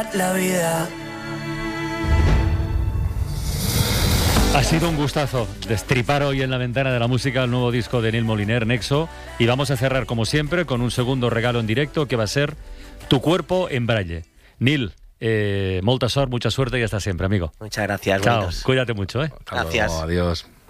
La vida. Ha sido un gustazo destripar hoy en la ventana de la música el nuevo disco de Nil Moliner, Nexo, y vamos a cerrar como siempre con un segundo regalo en directo que va a ser Tu cuerpo en braille. Nil, molta sort, mucha suerte y hasta siempre, amigo. Muchas gracias. Chao, buenos. cuídate mucho, Gracias. Adiós.